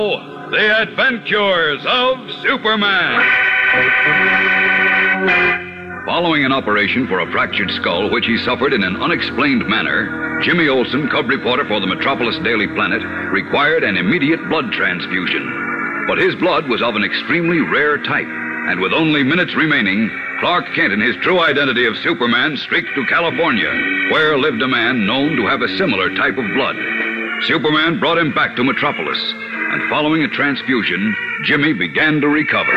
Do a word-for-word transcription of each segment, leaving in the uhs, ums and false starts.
The Adventures of Superman. Following an operation for a fractured skull, which he suffered in an unexplained manner, Jimmy Olsen, cub reporter for the Metropolis Daily Planet, required an immediate blood transfusion. But his blood was of an extremely rare type, and with only minutes remaining, Clark Kent and his true identity of Superman streaked to California, where lived a man known to have a similar type of blood. Superman brought him back to Metropolis, and following a transfusion, Jimmy began to recover.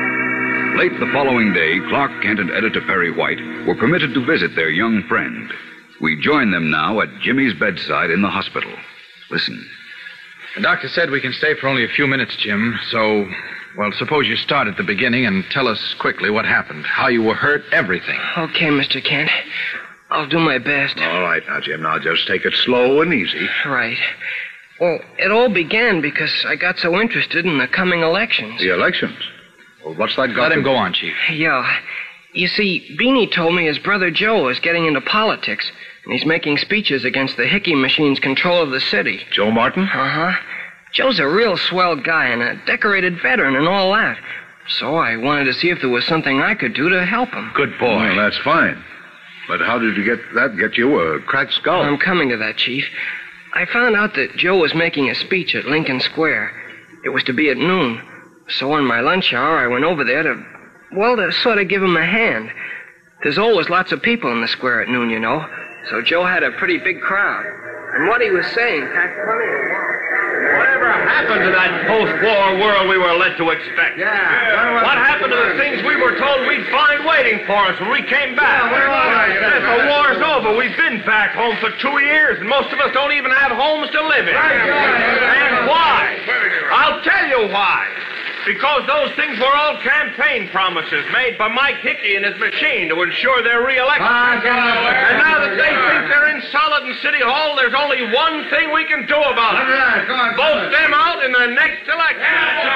Late the following day, Clark Kent and Editor Perry White were permitted to visit their young friend. We join them now at Jimmy's bedside in the hospital. Listen. The doctor said we can stay for only a few minutes, Jim, so, well, suppose you start at the beginning and tell us quickly what happened, how you were hurt, everything. Okay, Mister Kent. I'll do my best. All right, now, Jim, now just take it slow and easy. Right. Well, it all began because I got so interested in the coming elections. The elections? Well, what's that got Let to... him go on, Chief. Yeah. You see, Beanie told me his brother Joe is getting into politics, and he's making speeches against the Hickey machine's control of the city. Joe Martin? Uh-huh. Joe's a real swell guy and a decorated veteran and all that. So I wanted to see if there was something I could do to help him. Good boy. Well, that's fine. But how did you get that get you a cracked skull? I'm coming to that, Chief. I found out that Joe was making a speech at Lincoln Square. It was to be at noon. So on my lunch hour, I went over there to, well, to sort of give him a hand. There's always lots of people in the square at noon, you know. So Joe had a pretty big crowd. And what he was saying packed plenty of water. Whatever happened to that post-war world we were led to expect? Yeah. What happened to the things we were told we'd find waiting for us when we came back? If the war's over, we've been back home for two years, and most of us don't even have homes to live in. And why? I'll tell you why. Because those things were all campaign promises made by Mike Hickey and his machine to ensure their re-election. And now that they think they're in solid in City Hall, there's only one thing we can do about it. Vote them out in the next election.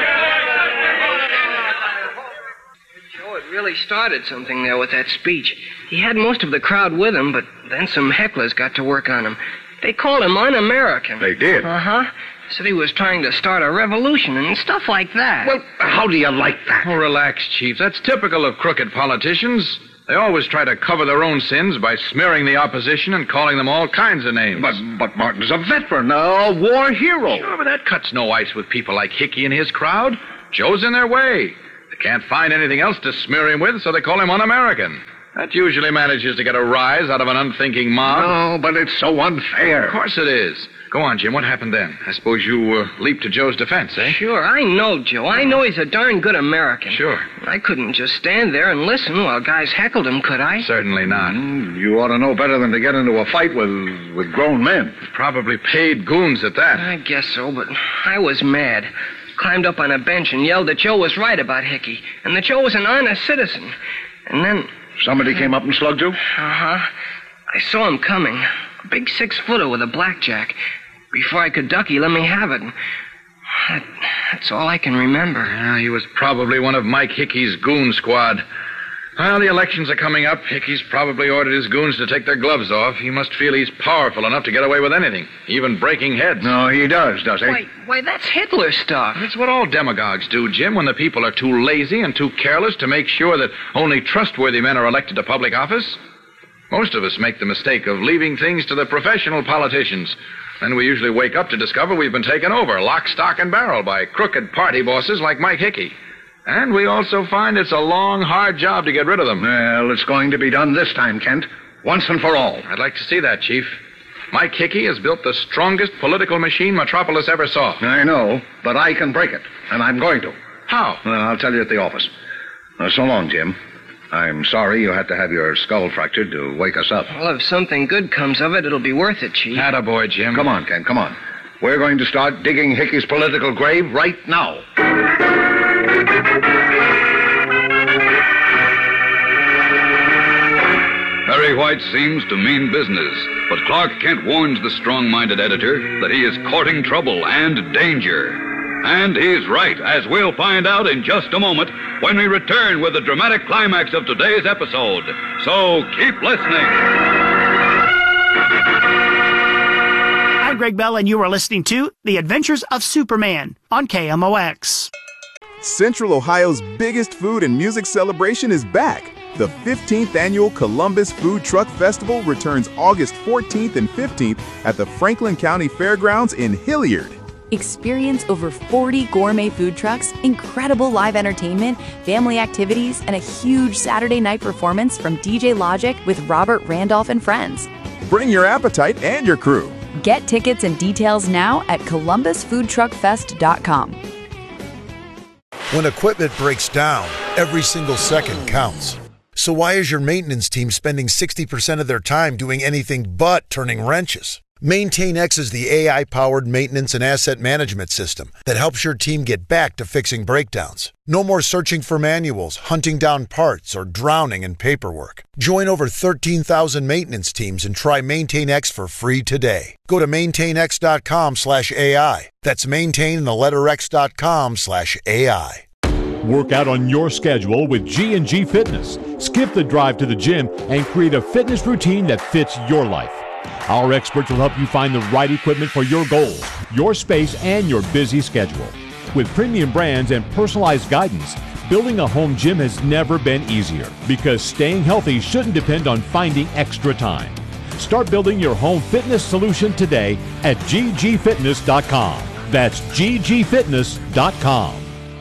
Joe had really started something there with that speech. He had most of the crowd with him, but then some hecklers got to work on him. They called him un-American. They did? Uh-huh. Said he was trying to start a revolution and stuff like that. Well, how do you like that? Oh, relax, Chief. That's typical of crooked politicians. They always try to cover their own sins by smearing the opposition and calling them all kinds of names. But but Martin's a veteran, a war hero. Sure, but that cuts no ice with people like Hickey and his crowd. Joe's in their way. They can't find anything else to smear him with, so they call him un-American. That usually manages to get a rise out of an unthinking mob. No, but it's so unfair. Of course it is. Go on, Jim. What happened then? I suppose you uh, leaped to Joe's defense, eh? Sure, I know Joe. I know he's a darn good American. Sure. I couldn't just stand there and listen while guys heckled him, could I? Certainly not. Mm, you ought to know better than to get into a fight with, with grown men. Probably paid goons at that. I guess so, but I was mad. Climbed up on a bench and yelled that Joe was right about Hickey, and that Joe was an honest citizen. And then... Somebody came up and slugged you? Uh-huh. I saw him coming. A big six-footer with a blackjack. Before I could duck, he let me have it. That, that's all I can remember. Yeah, he was probably one of Mike Hickey's goon squad. Well, the elections are coming up. Hickey's probably ordered his goons to take their gloves off. He must feel he's powerful enough to get away with anything, even breaking heads. No, he does, does he? Why, why, that's Hitler stuff. It's what all demagogues do, Jim, when the people are too lazy and too careless to make sure that only trustworthy men are elected to public office. Most of us make the mistake of leaving things to the professional politicians. Then we usually wake up to discover we've been taken over, lock, stock, and barrel by crooked party bosses like Mike Hickey. And we also find it's a long, hard job to get rid of them. Well, it's going to be done this time, Kent. Once and for all. I'd like to see that, Chief. Mike Hickey has built the strongest political machine Metropolis ever saw. I know, but I can break it, and I'm going to. How? Well, I'll tell you at the office. Uh, so long, Jim. I'm sorry you had to have your skull fractured to wake us up. Well, if something good comes of it, it'll be worth it, Chief. Attaboy, Jim. Come on, Kent, come on. We're going to start digging Hickey's political grave right now. Perry White seems to mean business, but Clark Kent warns the strong-minded editor that he is courting trouble and danger. And he's right, as we'll find out in just a moment when we return with the dramatic climax of today's episode. So keep listening. I I'm Greg Bell, and you are listening to The Adventures of Superman on K M O X. Central Ohio's biggest food and music celebration is back. The fifteenth Annual Columbus Food Truck Festival returns August fourteenth and fifteenth at the Franklin County Fairgrounds in Hilliard. Experience over forty gourmet food trucks, incredible live entertainment, family activities, and a huge Saturday night performance from D J Logic with Robert Randolph and friends. Bring your appetite and your crew. Get tickets and details now at columbus food truck fest dot com. When equipment breaks down, every single second counts. So why is your maintenance team spending sixty percent of their time doing anything but turning wrenches? MaintainX is the A I-powered maintenance and asset management system that helps your team get back to fixing breakdowns. No more searching for manuals, hunting down parts, or drowning in paperwork. Join over thirteen thousand maintenance teams and try MaintainX for free today. Go to maintainx.com slash AI. That's maintain the letter x.com slash AI. Work out on your schedule with G and G Fitness. Skip the drive to the gym and create a fitness routine that fits your life. Our experts will help you find the right equipment for your goals, your space, and your busy schedule. With premium brands and personalized guidance, building a home gym has never been easier because staying healthy shouldn't depend on finding extra time. Start building your home fitness solution today at g g fitness dot com. That's g g fitness dot com.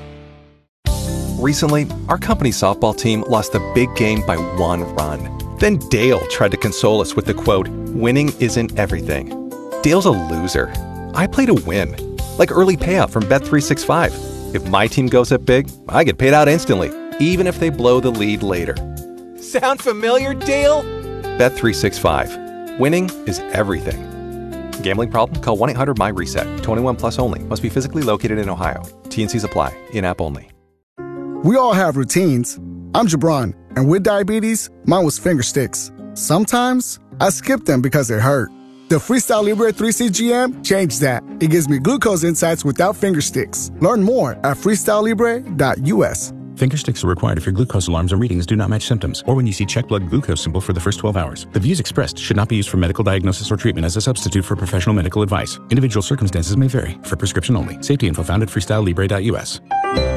Recently, our company softball team lost a big game by one run. Then Dale tried to console us with the quote, "Winning isn't everything." Dale's a loser. I play to win. Like early payout from Bet three sixty-five. If my team goes up big, I get paid out instantly, even if they blow the lead later. Sound familiar, Dale? Bet three sixty-five. Winning is everything. Gambling problem? Call one eight hundred my reset. twenty-one plus only. Must be physically located in Ohio. T and C's apply. In-app only. We all have routines. I'm Jabron, and with diabetes, mine was finger sticks. Sometimes, I skip them because it hurt. The Freestyle Libre three C G M changed that. It gives me glucose insights without finger sticks. Learn more at freestyle libre dot u s. Finger sticks are required if your glucose alarms or readings do not match symptoms, or when you see check blood glucose symbol for the first twelve hours. The views expressed should not be used for medical diagnosis or treatment as a substitute for professional medical advice. Individual circumstances may vary. For prescription only. Safety info found at freestyle libre dot u s.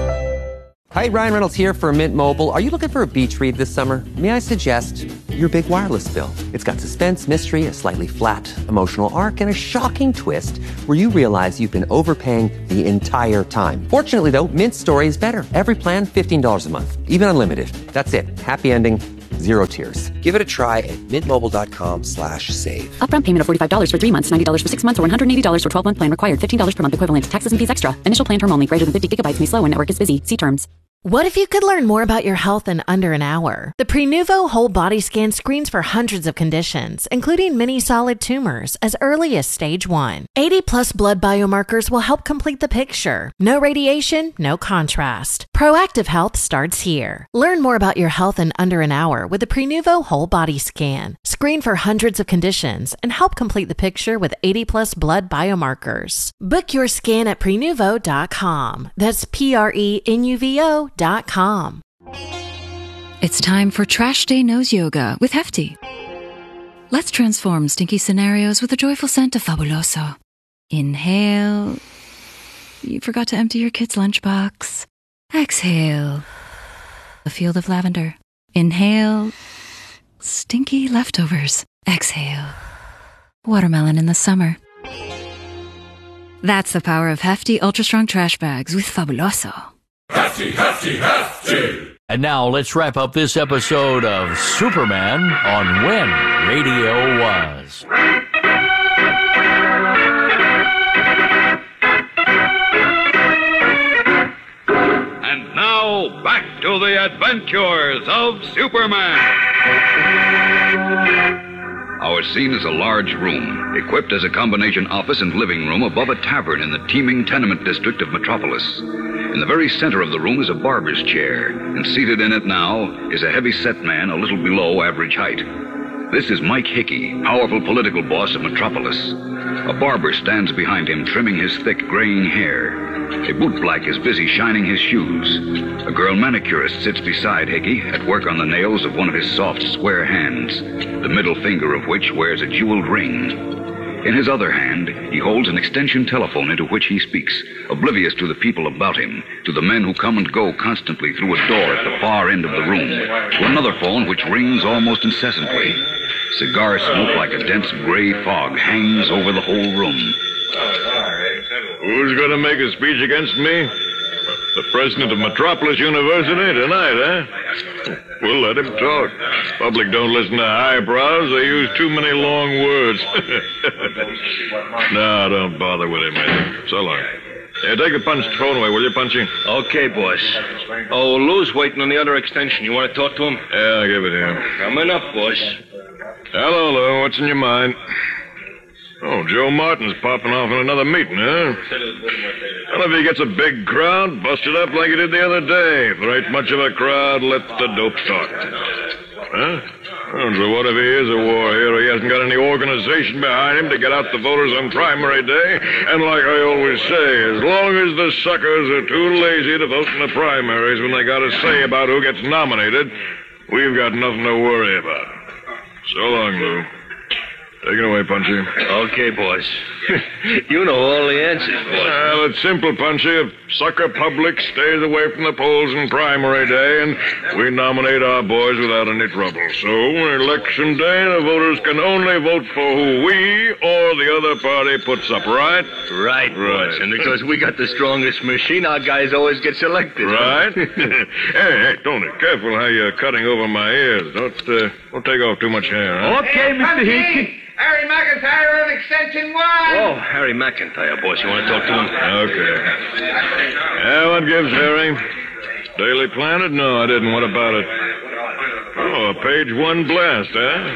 Hi, Ryan Reynolds here for Mint Mobile. Are you looking for a beach read this summer? May I suggest your big wireless bill? It's got suspense, mystery, a slightly flat emotional arc, and a shocking twist where you realize you've been overpaying the entire time. Fortunately, though, Mint's story is better. Every plan, fifteen dollars a month. Even unlimited. That's it. Happy ending. Zero tears. Give it a try at mintmobile.com slash save. Upfront payment of forty-five dollars for three months, ninety dollars for six months, or one hundred eighty dollars for twelve-month plan required. fifteen dollars per month equivalent. Taxes and fees extra. Initial plan term only. Greater than fifty gigabytes may slow when network is busy. See terms. What if you could learn more about your health in under an hour? The Prenuvo Whole Body Scan screens for hundreds of conditions, including many solid tumors, as early as stage one. eighty plus blood biomarkers will help complete the picture. No radiation, no contrast. Proactive health starts here. Learn more about your health in under an hour with the Prenuvo Whole Body Scan. Screen for hundreds of conditions and help complete the picture with eighty plus blood biomarkers. Book your scan at prenuvo dot com. That's P R E N U V O dot com. It's time for Trash Day Nose Yoga with Hefty. Let's transform stinky scenarios with the joyful scent of Fabuloso. Inhale. You forgot to empty your kid's lunchbox. Exhale. A field of lavender. Inhale. Stinky leftovers. Exhale. Watermelon in the summer. That's the power of Hefty Ultra Strong Trash Bags with Fabuloso. Hefty, hefty, hefty! And now let's wrap up this episode of Superman on When Radio Was. And now, back to the adventures of Superman. Our scene is a large room, equipped as a combination office and living room above a tavern in the teeming tenement district of Metropolis. In the very center of the room is a barber's chair, and seated in it now is a heavy-set man a little below average height. This is Mike Hickey, powerful political boss of Metropolis. A barber stands behind him, trimming his thick, graying hair. A bootblack is busy shining his shoes. A girl manicurist sits beside Hickey at work on the nails of one of his soft, square hands, the middle finger of which wears a jeweled ring. In his other hand, he holds an extension telephone into which he speaks, oblivious to the people about him, to the men who come and go constantly through a door at the far end of the room, to another phone which rings almost incessantly. Cigar smoke like a dense gray fog hangs over the whole room. Who's going to make a speech against me? The president of Metropolis University tonight, huh? We'll let him talk. Public don't listen to highbrows. They use too many long words. No, don't bother with him, man. So long. Yeah, take the punch phone away, will you, Punchy? Okay, boss. Oh, Lou's waiting on the other extension. You want to talk to him? Yeah, give it here. Coming up, boss. Hello, Lou. What's in your mind? Oh, Joe Martin's popping off in another meeting, huh? Well, if he gets a big crowd, bust it up like he did the other day. If there ain't much of a crowd, let the dope talk. Huh? Oh, so what if he is a war hero? He hasn't got any organization behind him to get out the voters on primary day. And like I always say, as long as the suckers are too lazy to vote in the primaries when they got a say about who gets nominated, we've got nothing to worry about. So long, Lou. Take it away, Punchy. Okay, boss. You know all the answers, boss. Well, it's simple, Punchy. If sucker public stays away from the polls on primary day, and we nominate our boys without any trouble. So, election day, the voters can only vote for who we or the other party puts up, right? Right, boss. Right. And because we got the strongest machine, our guys always get selected. Right? hey, hey, Tony, careful how you're cutting over my ears. Don't, uh, don't take off too much hair, huh? Okay, Mister Heath. Harry McIntyre on extension one. Oh, Harry McIntyre, boss. You want to talk to him? Okay. Yeah, what gives, Harry? Daily Planet? No, I didn't. What about it? Oh, a page one blast,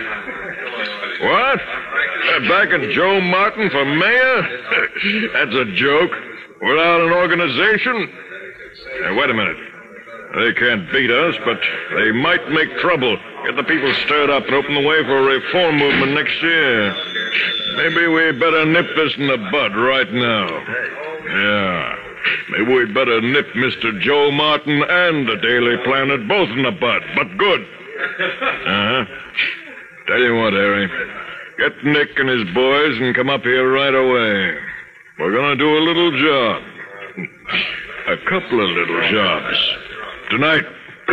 huh? What? Uh, backing Joe Martin for mayor? That's a joke. Without an organization? Now, wait a minute. They can't beat us, but they might make trouble. Get the people stirred up and open the way for a reform movement next year. Maybe we better nip this in the bud right now. Yeah. Maybe we better nip Mister Joe Martin and the Daily Planet both in the bud, but good. Uh-huh. Tell you what, Harry. Get Nick and his boys and come up here right away. We're gonna do a little job. A couple of little jobs. Tonight.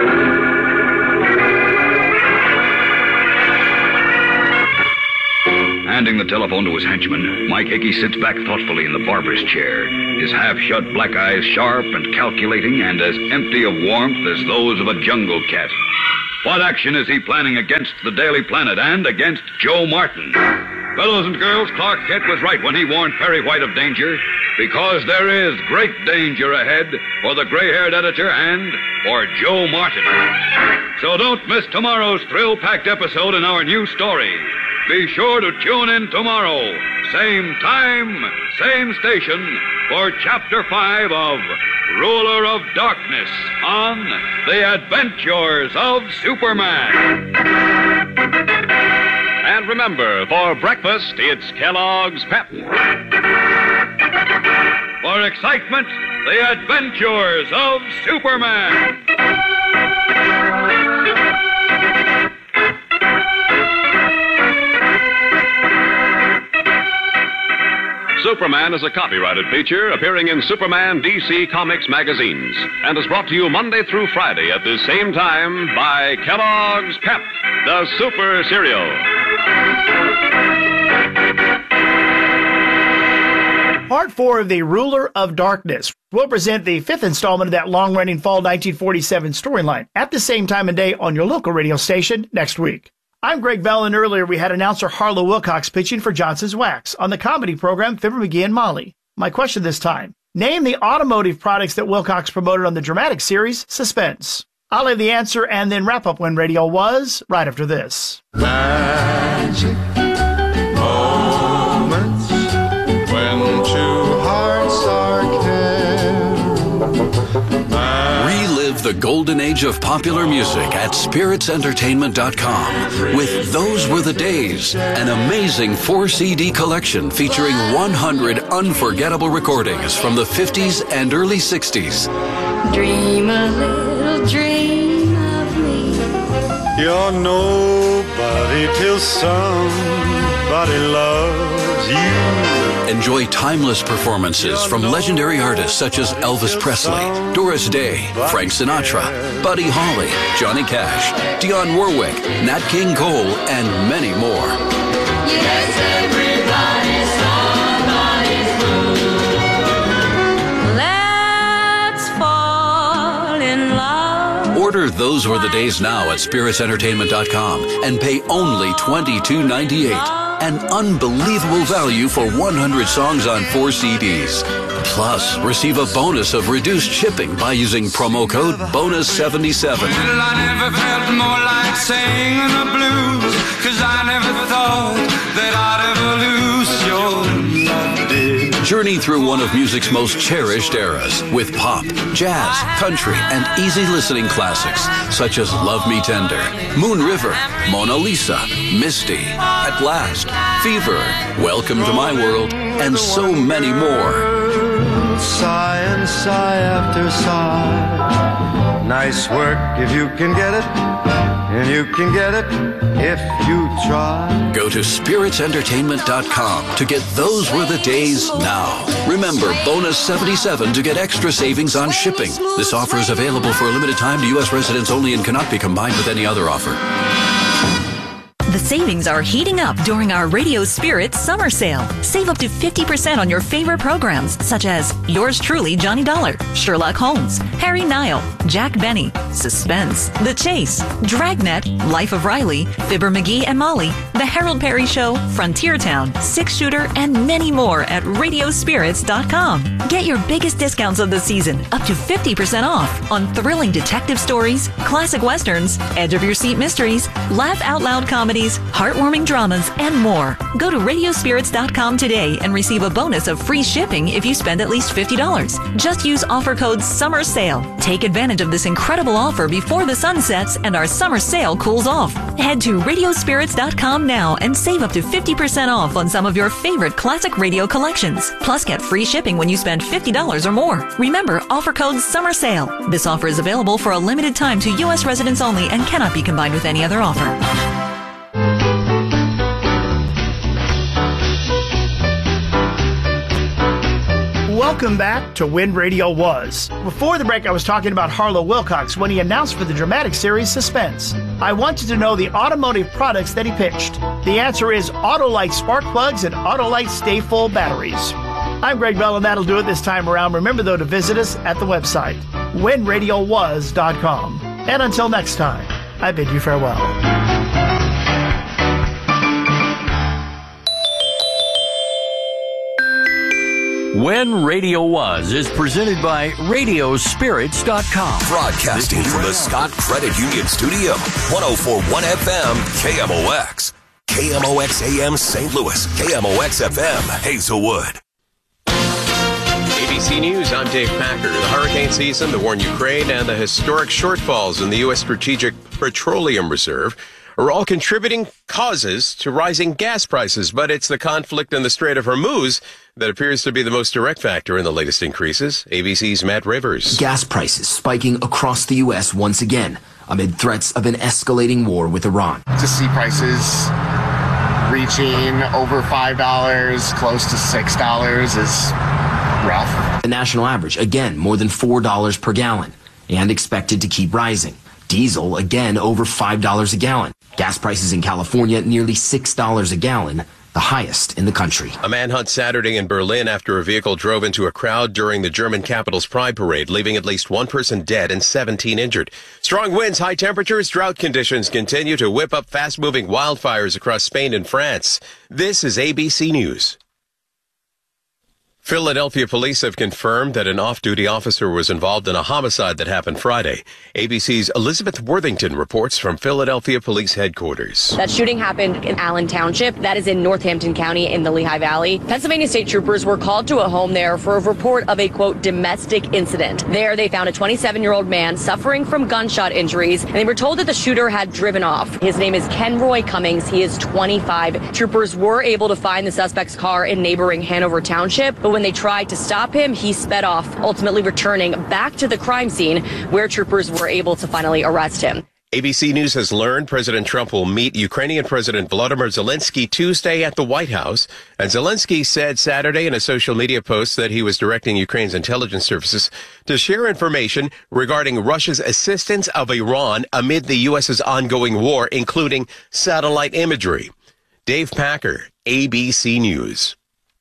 Handing the telephone to his henchman, Mike Hickey sits back thoughtfully in the barber's chair, his half-shut black eyes sharp and calculating and as empty of warmth as those of a jungle cat. What action is he planning against the Daily Planet and against Joe Martin? Fellows and girls, Clark Kent was right when he warned Perry White of danger, because there is great danger ahead for the gray-haired editor and for Joe Martin. So don't miss tomorrow's thrill-packed episode in our new story. Be sure to tune in tomorrow, same time, same station, for Chapter five of Ruler of Darkness on The Adventures of Superman. And remember, for breakfast, it's Kellogg's Pep. For excitement, The Adventures of Superman. Superman is a copyrighted feature appearing in Superman D C Comics magazines and is brought to you Monday through Friday at the same time by Kellogg's Pep, the Super Cereal. Part four of The Ruler of Darkness will present the fifth installment of that long-running fall nineteen forty-seven storyline at the same time and day on your local radio station next week. I'm Greg Bell, and earlier we had announcer Harlow Wilcox pitching for Johnson's Wax on the comedy program Fibber McGee and Molly. My question this time, name the automotive products that Wilcox promoted on the dramatic series Suspense. I'll leave the answer and then wrap up when radio was right after this. Magic moments when two hearts are caring. Relive the golden age of popular music at spirits entertainment dot com with Those Were the Days, an amazing four C D collection featuring one hundred unforgettable recordings from the fifties and early sixties. Dream a little dream of me. You're nobody till somebody loves loves you. Enjoy timeless performances from legendary artists such as Elvis Presley, Doris Day, Frank Sinatra, Buddy Holly, Johnny Cash, Dionne Warwick, Nat King Cole, and many more. Yes, everybody's somebody's fool. Let's fall in love. Order Those Were the Days now at spirits entertainment dot com and pay only twenty-two ninety-eight. An unbelievable value for one hundred songs on four C Ds. Plus, receive a bonus of reduced shipping by using promo code bonus seventy-seven. Well, I never felt more like singing the blues, 'cause I never thought that I'd ever lose your love, dear. Journey through one of music's most cherished eras with pop, jazz, country, and easy listening classics such as Love Me Tender, Moon River, Mona Lisa, Misty, At Last, Fever, Welcome to My World, and so many more. Sigh and sigh after sigh. Nice work if you can get it, and you can get it if you try. Go to spirits entertainment dot com to get Those Were the Days now. Remember, bonus seventy-seven to get extra savings on shipping. This offer is available for a limited time to U S residents only and cannot be combined with any other offer. The savings are heating up during our Radio Spirit summer sale. Save up to fifty percent on your favorite programs, such as Yours Truly, Johnny Dollar, Sherlock Holmes, Harry Nile, Jack Benny, Suspense, The Chase, Dragnet, Life of Riley, Fibber McGee and Molly, The Harold Perry Show, Frontier Town, Six Shooter, and many more at radio spirits dot com. Get your biggest discounts of the season, up to fifty percent off, on thrilling detective stories, classic westerns, edge of your seat mysteries, laugh out loud comedies, heartwarming dramas, and more. Go to radio spirits dot com today and receive a bonus of free shipping if you spend at least fifty dollars. Just use offer code SUMMER SALE. Take advantage of this incredible offer before the sun sets and our summer sale cools off. Head to radio spirits dot com now and save up to fifty percent off on some of your favorite classic radio collections. Plus, get free shipping when you spend fifty dollars or more. Remember, offer code SUMMER SALE. This offer is available for a limited time to U S residents only and cannot be combined with any other offer. Welcome back to When Radio Was. Before the break, I was talking about Harlow Wilcox when he announced for the dramatic series Suspense. I wanted to know the automotive products that he pitched. The answer is Autolite spark plugs and Autolite Stay Full batteries. I'm Greg Bell, and that'll do it this time around. Remember, though, to visit us at the website, when radio was dot com. And until next time, I bid you farewell. When Radio Was is presented by radio spirits dot com. Broadcasting from the Scott Credit Union Studio, one oh four point one F M, K M O X. K M O X A M Saint Louis, K M O X F M, Hazelwood. A B C News, I'm Dave Packer. The hurricane season, the war in Ukraine, and the historic shortfalls in the U S Strategic Petroleum Reserve are all contributing causes to rising gas prices, but it's the conflict in the Strait of Hormuz that appears to be the most direct factor in the latest increases. A B C's Matt Rivers. Gas prices spiking across the U S once again amid threats of an escalating war with Iran. To see prices reaching over five dollars, close to six dollars is rough. The national average, again, more than four dollars per gallon and expected to keep rising. Diesel, again, over five dollars a gallon. Gas prices in California, nearly six dollars a gallon, the highest in the country. A manhunt Saturday in Berlin after a vehicle drove into a crowd during the German capital's Pride Parade, leaving at least one person dead and seventeen injured. Strong winds, high temperatures, drought conditions continue to whip up fast-moving wildfires across Spain and France. This is A B C News. Philadelphia police have confirmed that an off-duty officer was involved in a homicide that happened Friday. A B C's Elizabeth Worthington reports from Philadelphia Police Headquarters. That shooting happened in Allen Township. That is in Northampton County in the Lehigh Valley. Pennsylvania State Troopers were called to a home there for a report of a, quote, domestic incident. There, they found a twenty-seven-year-old man suffering from gunshot injuries, and they were told that the shooter had driven off. His name is Kenroy Cummings. He is twenty-five. Troopers were able to find the suspect's car in neighboring Hanover Township, but when they tried to stop him, he sped off, ultimately returning back to the crime scene where troopers were able to finally arrest him. A B C News has learned President Trump will meet Ukrainian President Volodymyr Zelensky Tuesday at the White House. And Zelensky said Saturday in a social media post that he was directing Ukraine's intelligence services to share information regarding Russia's assistance of Iran amid the U S's ongoing war, including satellite imagery. Dave Packer, A B C News.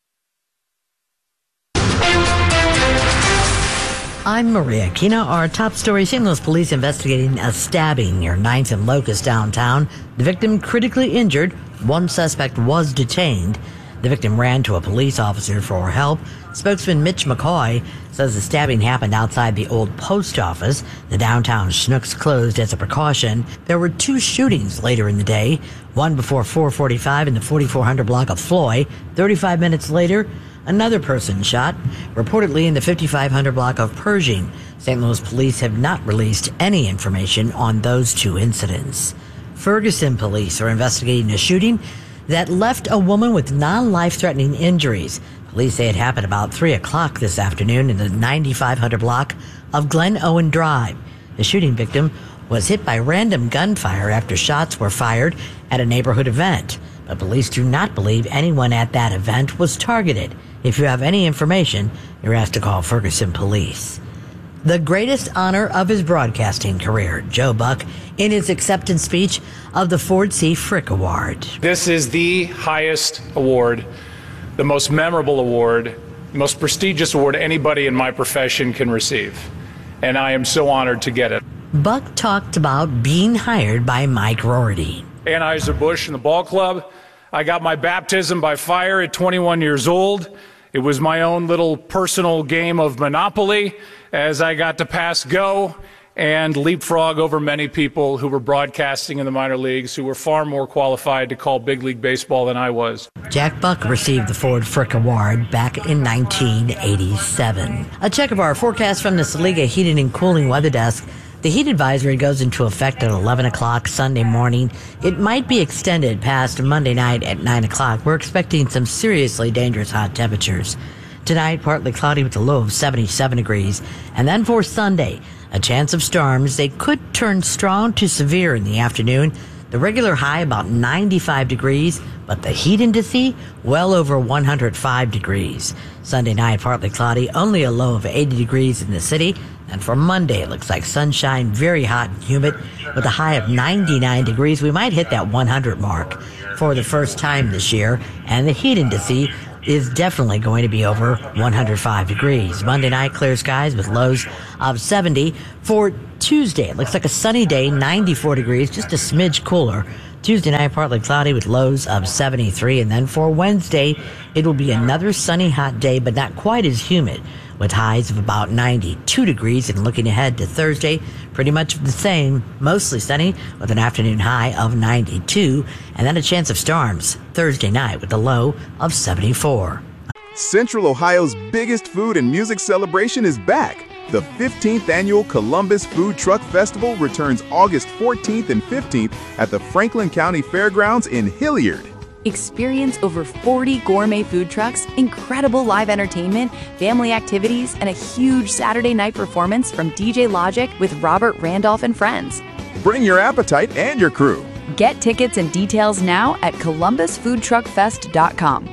I'm Maria Kina. Our top story, Saint Louis police investigating a stabbing near ninth and Locust downtown. The victim critically injured. One suspect was detained. The victim ran to a police officer for help. Spokesman Mitch McCoy says the stabbing happened outside the old post office. The downtown Schnucks closed as a precaution. There were two shootings later in the day, one before four forty-five in the forty-four hundred block of Floy. thirty-five minutes later, another person shot, reportedly in the fifty-five hundred block of Pershing. Saint Louis police have not released any information on those two incidents. Ferguson police are investigating a shooting that left a woman with non-life-threatening injuries. Police say it happened about three o'clock this afternoon in the ninety-five hundred block of Glen Owen Drive. The shooting victim was hit by random gunfire after shots were fired at a neighborhood event. But police do not believe anyone at that event was targeted. If you have any information, you're asked to call Ferguson Police. The greatest honor of his broadcasting career, Joe Buck, in his acceptance speech of the Ford C. Frick Award. This is the highest award, the most memorable award, the most prestigious award anybody in my profession can receive. And I am so honored to get it. Buck talked about being hired by Mike Rorty. Anheuser-Busch and the ball club. I got my baptism by fire at twenty-one years old. It was my own little personal game of Monopoly as I got to pass go and leapfrog over many people who were broadcasting in the minor leagues who were far more qualified to call big league baseball than I was. Jack Buck received the Ford Frick Award back in nineteen eighty-seven. A check of our forecast from the Saliga Heating and Cooling Weather Desk. The heat advisory goes into effect at eleven o'clock Sunday morning. It might be extended past Monday night at nine o'clock. We're expecting some seriously dangerous hot temperatures. Tonight, partly cloudy with a low of seventy-seven degrees. And then for Sunday, a chance of storms. They could turn strong to severe in the afternoon. The regular high about ninety-five degrees, but the heat indice well over one hundred five degrees. Sunday night, partly cloudy, only a low of eighty degrees in the city. And for Monday, it looks like sunshine, very hot and humid, with a high of ninety-nine degrees. We might hit that one hundred mark for the first time this year, and the heat indice is definitely going to be over one hundred five degrees. Monday night, clear skies with lows of seventy. For Tuesday, it looks like a sunny day, ninety-four degrees, just a smidge cooler. Tuesday night, partly cloudy with lows of seventy-three. And then for Wednesday, it will be another sunny, hot day, but not quite as humid, with highs of about ninety-two degrees. And looking ahead to Thursday, pretty much the same, mostly sunny with an afternoon high of ninety-two, and then a chance of storms Thursday night with a low of seventy-four. Central Ohio's biggest food and music celebration is back. The fifteenth Annual Columbus Food Truck Festival returns August fourteenth and fifteenth at the Franklin County Fairgrounds in Hilliard. Experience over forty gourmet food trucks, incredible live entertainment, family activities, and a huge Saturday night performance from D J Logic with Robert Randolph and friends. Bring your appetite and your crew. Get tickets and details now at columbus food truck fest dot com.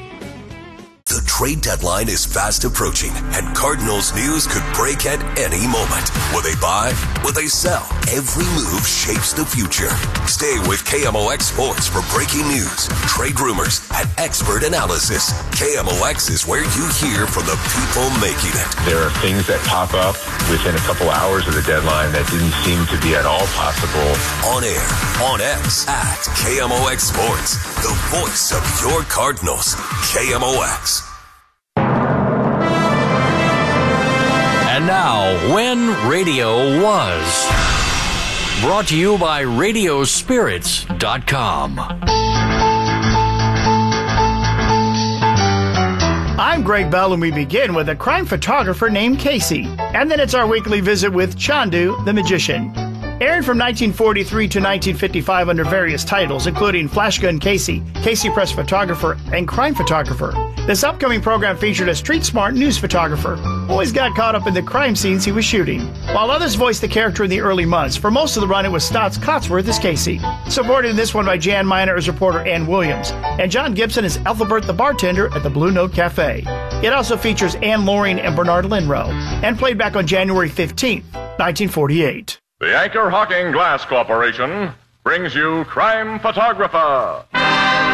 The trade deadline is fast approaching, and Cardinals news could break at any moment. Will they buy? Will they sell? Every move shapes the future. Stay with K M O X Sports for breaking news, trade rumors, and expert analysis. K M O X is where you hear from the people making it. There are things that pop up within a couple hours of the deadline that didn't seem to be at all possible. On air, on X, at K M O X Sports, the voice of your Cardinals. K M O X. And now, When Radio Was. Brought to you by radio spirits dot com. I'm Greg Bell, and we begin with a crime photographer named Casey. And then it's our weekly visit with Chandu, the magician. Aired from nineteen forty-three to nineteen fifty-five under various titles, including Flash Gun Casey, Casey Press Photographer, and Crime Photographer. This upcoming program featured a street-smart news photographer who always got caught up in the crime scenes he was shooting. While others voiced the character in the early months, for most of the run it was Stotts Cotsworth as Casey. Supported in this one by Jan Miner as reporter Ann Williams, and John Gibson as Ethelbert the bartender at the Blue Note Cafe. It also features Ann Loring and Bernard Linrow, and played back on January fifteenth, nineteen forty-eight. The Anchor Hawking Glass Corporation brings you Crime Photographer.